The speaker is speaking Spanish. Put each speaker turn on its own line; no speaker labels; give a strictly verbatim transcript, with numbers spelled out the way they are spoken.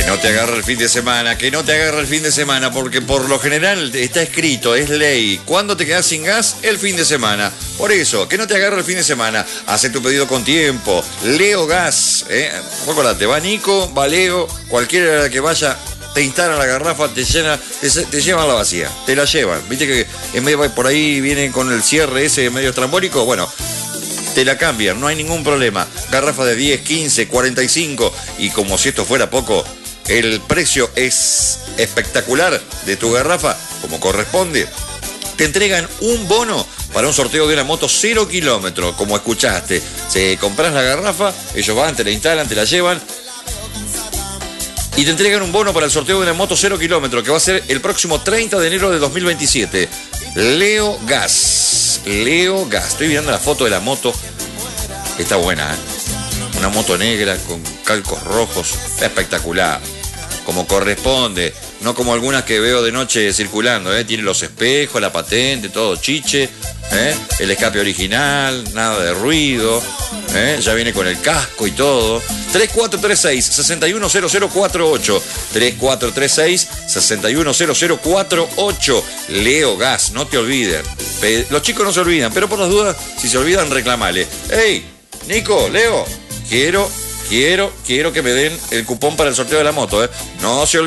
no te agarre el fin de semana, que no te agarre el fin de semana, porque por lo general está escrito, es ley. ¿Cuándo te quedás sin gas? El fin de semana. Por eso, que no te agarre el fin de semana. Hace tu pedido con tiempo. Leo Gas. ¿eh? Acordate, va Nico, va Leo, cualquiera que vaya, te instalan la garrafa, te llena, te, te llevan la vacía, te la llevan. Viste que en medio por ahí vienen con el cierre ese medio estrambólico. Bueno, te la cambian, no hay ningún problema. Garrafa de diez, quince, cuarenta y cinco. Y como si esto fuera poco, el precio es espectacular de tu garrafa, como corresponde. Te entregan un bono para un sorteo de una moto cero kilómetros, como escuchaste. Si compras la garrafa, ellos van, te la instalan, te la llevan y te entregan un bono para el sorteo de una moto cero kilómetros, que va a ser el próximo treinta de enero de dos mil veintisiete. Leo Gas. Leo Gas. Estoy mirando la foto de la moto. Está buena, ¿eh? Una moto negra con calcos rojos. Está espectacular. Como corresponde. No como algunas que veo de noche circulando, ¿eh? Tiene los espejos, la patente, todo chiche. ¿eh? El escape original, nada de ruido. ¿eh? Ya viene con el casco y todo. tres cuatro tres seis, seis uno cero cero cuatro ocho. tres cuatro tres seis, seis uno cero cero cuatro ocho. Leo Gas, no te olviden. Los chicos no se olvidan, pero por las dudas, si se olvidan, reclamale. ¡Hey, Nico, Leo! Quiero, quiero, quiero que me den el cupón para el sorteo de la moto, ¿eh? No se olviden.